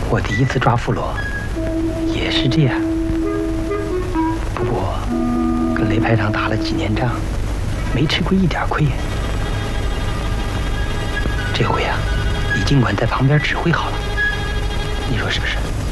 我第一次抓俘虏也是这样，不过跟雷排长打了几年仗，没吃过一点亏。这回啊，李尽管在旁边指挥好了，你说是不是？